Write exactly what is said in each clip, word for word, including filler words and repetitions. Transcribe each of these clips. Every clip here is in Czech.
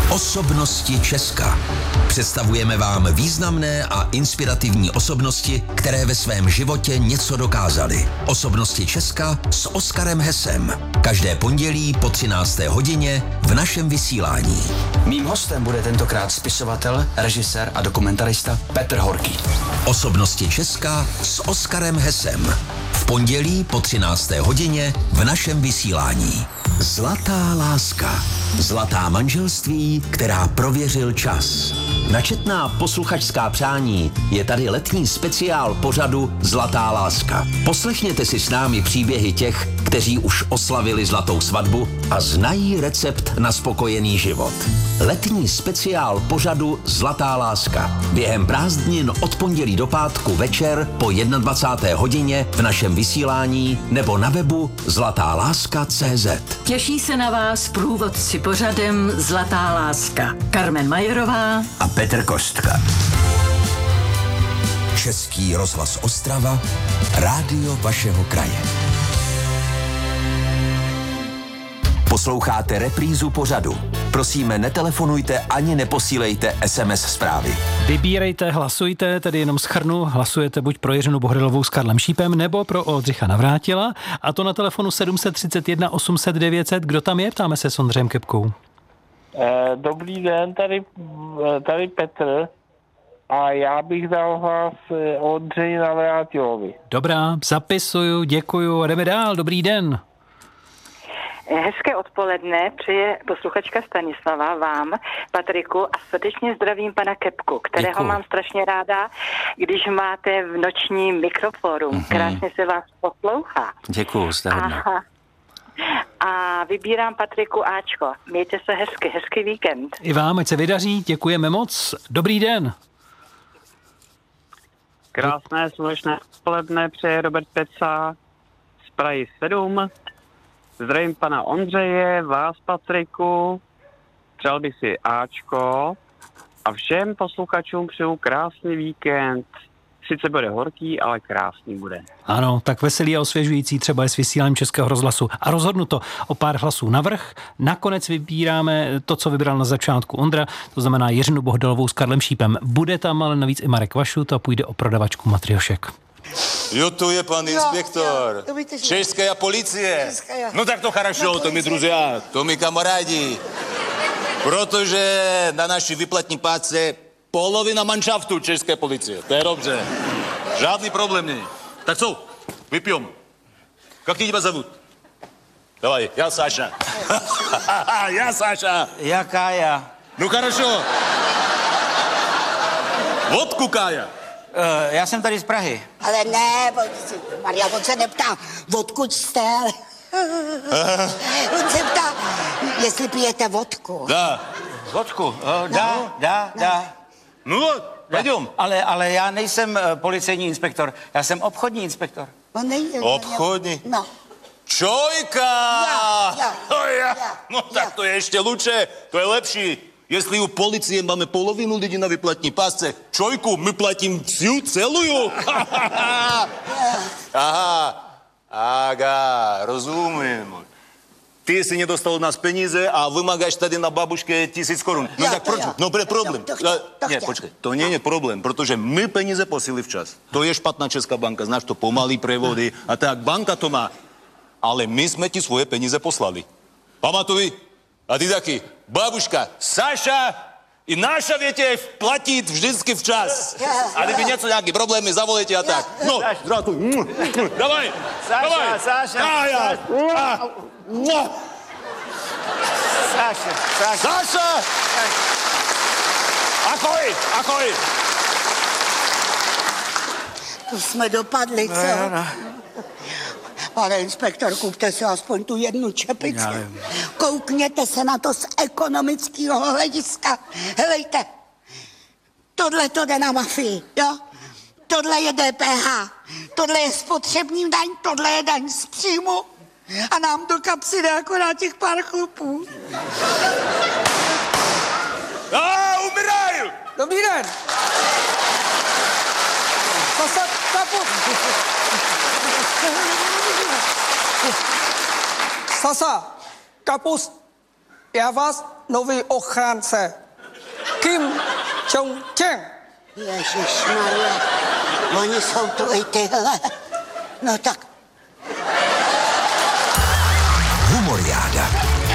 Osobnosti Česka. Představujeme vám významné a inspirativní osobnosti, které ve svém životě něco dokázaly. Osobnosti Česka s Oskarem Hesem. Každé pondělí po třinácté hodině v našem vysílání. Mým hostem bude tentokrát spisovatel, režisér a dokumentarista Petr Horký. Osobnosti Česka s Oskarem Hesem. V pondělí po třinácté hodině v našem vysílání. Zlatá láska. Zlatá manželství, která prověřil čas. Načetná posluchačská přání je tady letní speciál pořadu Zlatá láska. Poslechněte si s námi příběhy těch, kteří už oslavili zlatou svatbu a znají recept na spokojený život. Letní speciál pořadu Zlatá láska. Během prázdnin od pondělí do pátku večer po dvacáté jedné hodině v našem vysílání nebo na webu zlatá láska tečka cé zet. Těší se na vás průvodci pořadem Zlatá láska. Carmen Majerová a Petr Kostka. Český rozhlas Ostrava, rádio vašeho kraje. Posloucháte reprízu pořadu. Prosíme, netelefonujte ani neposílejte es em es zprávy. Vybírejte, hlasujte, tedy jenom shrnu, hlasujete buď pro Jiřinu Bohdalovou s Karlem Šípem, nebo pro Oldřicha Navrátila, a to na telefonu sedm set třicet jedna osm set devět set. Kdo tam je? Ptáme se s Ondřejem Kepkou. Dobrý den, tady, tady Petr a já bych dal hlas Oldřichi Navrátilovi. Dobrá, zapisuju, děkuju a jdeme dál. Dobrý den. Hezké odpoledne přeje posluchačka Stanislava vám, Patriku, a srdečně zdravím pana Kepku, kterého Děkuju. Mám strašně ráda, když máte v nočním mikroforum. Mm-hmm. Krásně se vás poslouchá. Děkuju, zdravím. A vybírám Patriku Ačko. Mějte se hezky, hezký víkend. I vám, ať se vydaří, děkujeme moc. Dobrý den. Krásné slunečné odpoledne přeje Robert Peca z Prahy sedm. Zdravím pana Ondřeje, vás Patriku, přál bych si Ačko a všem posluchačům přeju krásný víkend. Sice bude horký, ale krásný bude. Ano, tak veselý a osvěžující třeba je s vysíláním Českého rozhlasu. A rozhodnuto o pár hlasů navrch. Nakonec vybíráme to, co vybral na začátku Ondra, to znamená Jiřinu Bohdalovou s Karlem Šípem. Bude tam ale navíc i Marek Vašut a půjde o prodavačku matriošek. Jo, tu je pan inspektor. Jo, jo, Česká policie. Česká. No tak to хорошо, no, to mi друзья, to mi kamarádi. Protože na naší vyplatní páce polovina manšaftu České policie. To je dobře. Žádný problém není. Tak co? Vypijeme. Jak ti тебя зовут? Давай, já Saša. Já Saša. Já Kája. No хорошо. Vodku Kája. Uh, já jsem tady z Prahy. Ale ne, Maria, on se neptá, odkud jste, ale... On se ptá, jestli pijete vodku. Dá. Vodku? Uh, dá, no, dá, no. dá. No, pojďme. Ale, ale já nejsem uh, policejní inspektor, já jsem obchodní inspektor. On nejde. Obchodní? No. Čojka! Já, já, no, já. já, no tak já. to je ještě lepší, to je lepší. Jestli u policie máme polovinu lidí na vyplatní pásce, čojku, my platím всю celou. Aha, aga, rozumím. Ty si nedostal od nás peníze a vymágáš tady na babuške tisíc korun. No já, tak proč? Já. No pre problém. To, to, to ne, počkej, to nie je problém, protože my peníze posílili včas. To je špatná Česká banka, znáš to, pomalý prevody a tak, banka to má. Ale my jsme ti svoje peníze poslali. Pamatuj. A ty taky, babuška, Saša i naša větě platit vždycky včas. A kdyby něco, nějaký problémy, zavolejte a tak. No, zdravtuj. Davaj, Saša, davaj. Saša, Kája. Saša, Saša. Saša. Ahoj, ahoj. To jsme dopadli, co? No, no. Pane inspektor, kupte si aspoň tu jednu čepici. Koukněte se na to z ekonomického hlediska. Helejte, tohle to jde na mafii, jo? Tohle je dé pé há, tohle je spotřební daň, tohle je daň z příjmu a nám do kapsy jde akorát těch pár chlupů. A umíraj! Dobrý den. Zase kapu. Sasa, kapust, já vás nový ochránce. Kim Jong-chang. Ježišmarja, oni jsou tu i tyhle. No tak. Humoriáda.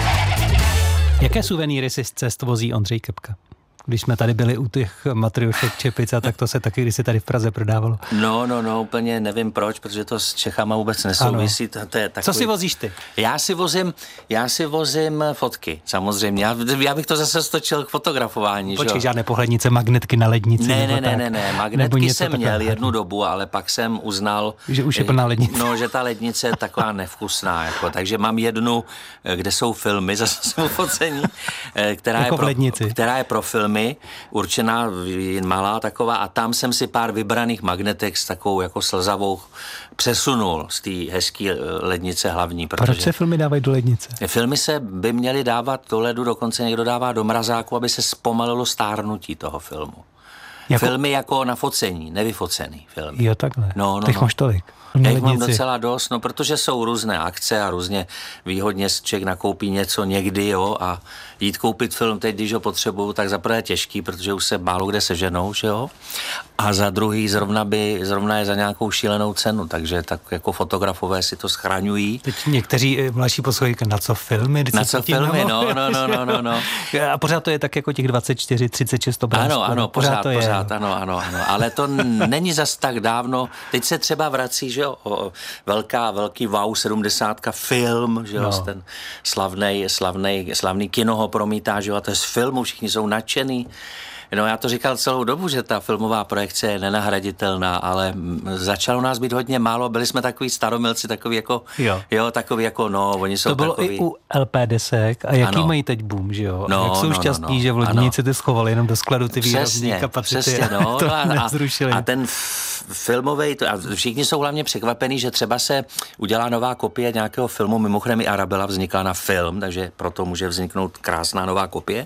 Jaké suvenýry si z cest vozí Ondřej Kepka? Když jsme tady byli u těch matriošek čepic, tak to se taky kdysi tady v Praze prodávalo. No, no, no, úplně nevím proč, protože to s Čechama vůbec nesouvisí. To, to je takový... Co si vozíš ty? Já si vozím, já si vozím fotky, samozřejmě. Já, já bych to zase stočil k fotografování. Počkej, žádné pohlednice, magnetky na lednici. Ne, ne, ne, tak, ne, ne, magnetky jsem měl takové. jednu dobu, ale pak jsem uznal, že už je plná lednice. No, že ta lednice je taková nevkusná, jako, takže mám jednu, kde jsou filmy, zase jsou focení, která, jako je pro, která je pro filmy, určená, jen malá taková, a tam jsem si pár vybraných magnetek s takovou jako slzavou přesunul z té hezké lednice hlavní. Protože proč se filmy dávají do lednice? Filmy se by měly dávat do ledu, dokonce někdo dává do mrazáku, aby se zpomalilo stárnutí toho filmu. Jako... Filmy jako na focení, nevyfocený filmy. Jo, takhle. No, no, Těch no. máš tolik. Já jich mám docela dost, no protože jsou různé akce a různě výhodně člověk nakoupí něco někdy, jo, a jít koupit film teď, když ho potřebuju, tak zaprvé je těžký, protože už se málo kde seženou, že jo, a za druhý zrovna by, zrovna je za nějakou šílenou cenu, takže tak jako fotografové si to schraňují. Teď někteří mladší poslouchají, na co filmy? Na co filmy, no, no, no, no, no, no. A pořád to je tak jako těch dvacet čtyři, třicet šest obrázků. Ano, ano, pořád, pořád, to je, pořád ano, ano, ano, ale to není zas tak dávno, teď se třeba vrací, že jo, o, velká, velký wow sedmdesátka film, že jo, no. ten slavnej, slavnej, slavný kino ho promítá, že jo, a to je z filmu, všichni jsou nadšený. No já to říkal celou dobu, že ta filmová projekce je nenahraditelná, ale začalo nás být hodně málo, byli jsme takový staromilci, takový jako, jo, jo takový jako, no, oni jsou takový. To bylo i u el pé desek a jaký ano. mají teď boom, že jo? No, jak jsou no, šťastní, no, no. že v Loděnici ty schovali jenom do skladu ty výrazní kapacity. Přesně, no, to no a, nezrušili. A ten filmový, a všichni jsou hlavně překvapení, že třeba se udělá nová kopie nějakého filmu, mimochodem i Arabella vzniká na film, takže proto může vzniknout krásná nová kopie.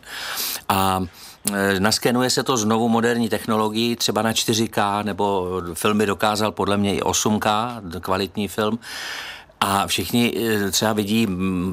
A naskenuje se to znovu moderní technologií, třeba na čtyři ká, nebo filmy dokázal podle mě i osm ká, kvalitní film. A všichni třeba vidí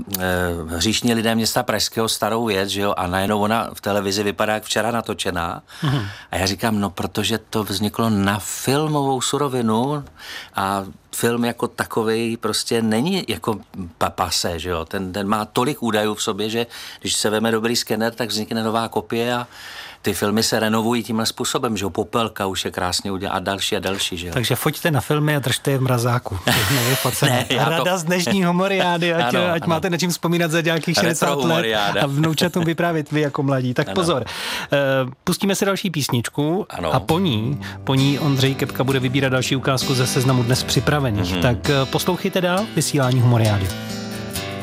hříšní lidé města Pražského starou věc, že jo, a najednou ona v televizi vypadá jak včera natočená. Mm-hmm. A já říkám, no protože to vzniklo na filmovou surovinu a film jako takovej prostě není jako papase, že jo, ten, ten má tolik údajů v sobě, že když se veme dobrý skener, tak vznikne nová kopie a ty filmy se renovují tímhle způsobem, že jo, Popelka už je krásně udělá a další a další, že jo. Takže foťte na filmy a držte je v mrazáku. ne, Rada to... z dnešní humoriády, ať, ano, ať ano. máte na čím vzpomínat za nějakých šedesát let a vnoučatům vyprávět vy jako mladí. Tak ano. pozor, pustíme si další písničku ano. a po ní, po ní Ondřej Kepka bude vybírat další ukázku ze seznamu dnes připravených. Mm-hmm. Tak poslouchejte dál vysílání humoriády.